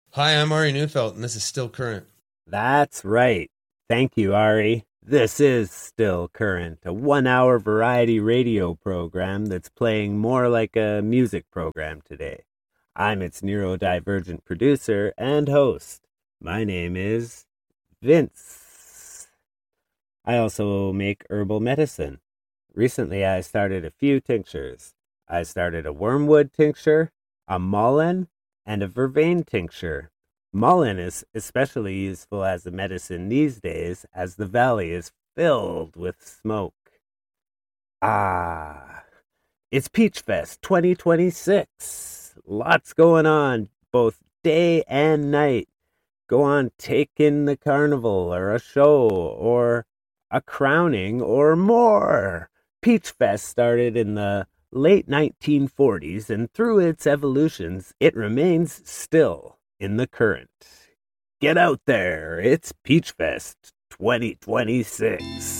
Hi, I'm Ari Neufeld, and this is Still Current. That's right. Thank you, Ari. This is Still Current, a 1 hour variety radio program that's playing more like a music program today. I'm its neurodivergent producer and host. My name is Vince. I also make herbal medicine. Recently, I started a few tinctures. I started a wormwood tincture, a mullein, and a vervain tincture. Mullein is especially useful as a medicine these days as the valley is filled with smoke. Ah, it's Peach Fest 2026. Lots going on, both day and night. Go on, take in the carnival or a show or a crowning or more. Peach Fest started in the late 1940s, and through its evolutions, it remains still in the current. Get out there, it's Peach Fest 2026.